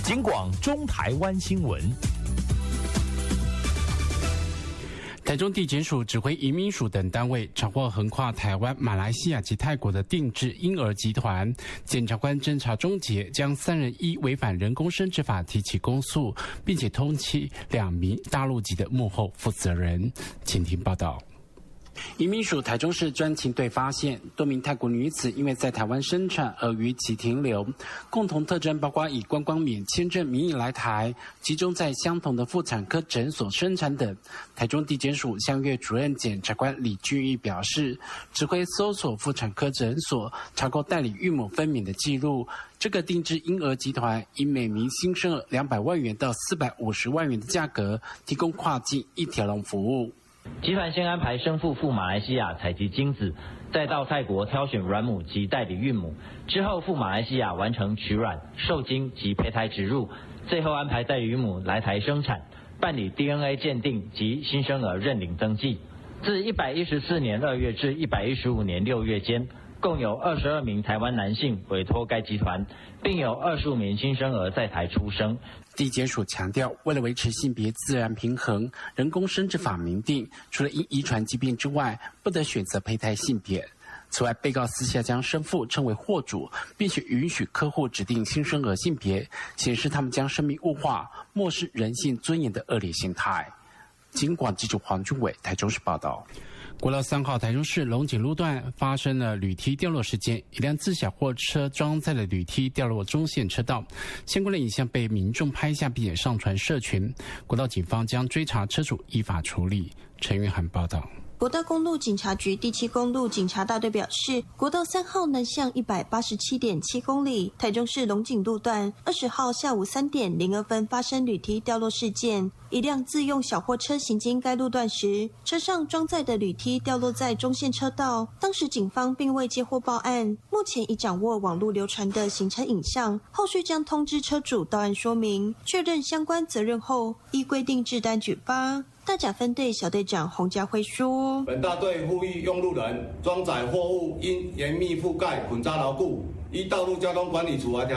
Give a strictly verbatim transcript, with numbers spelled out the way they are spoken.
警广中台湾新闻。 台中地检署指挥移民署等单位查获横跨台湾、马来西亚及泰国的定制婴儿集团。检察官侦查终结，将三人依违反人工生殖法提起公诉，并且通缉两名大陆籍的幕后负责人。请听报道。移民署台中市专勤队发现多名泰国女子因为在台湾生产而逾期停留，共同特征包括以观光免签证名义来台，集中在相同的妇产科诊所生产等。台中地检署相越主任检察官李俊义表示，指挥搜索妇产科诊所，查扣代理孕母分娩的记录。这个定制婴儿集团以每名新生儿两百万元到四百五十万元的价格，提供跨境一条龙服务。 集团先安排生父赴马来西亚采集精子，再到泰国挑选卵母及代理孕母，之后赴马来西亚完成取卵、受精及胚胎植入，最后安排代理孕母来台生产，办理 D N A 鉴定及新生儿认领登记。自一百一十四年二月至一百一十五年六月间，共有二十二名台湾男性委托该集团，并有二十五名新生儿在台出生。 地检署强调，为了维持性别自然平衡，人工生殖法明定，除了因遗传疾病之外，不得选择胚胎性别。此外，被告私下将生父称为货主，并且允许客户指定新生儿性别，显示他们将生命物化、漠视人性尊严的恶劣心态。警广记者黄俊伟台中市报道。国道三号台中市龙井路段发生了铝梯掉落事件，一辆自小货车装载了铝梯掉落中线车道，相关的影像被民众拍下并且上传社群。国道警方将追查车主，依法处理。陈云涵报道。 国道公路警察局第七公路警察大队表示，国道三号南向一百八十七点七公里，台中市龙井路段二十号下午三点零二分发生铝梯掉落事件。一辆自用小货车行经该路段时，车上装载的铝梯掉落在中线车道。当时警方并未接获报案，目前已掌握网络流传的行车影像，后续将通知车主到案说明，确认相关责任后，依规定制单举发。大甲分队小队长洪家辉说：“ 本大队呼吁用路人装载货物应严密覆盖、捆扎牢固，依道路交通管理处罚条。”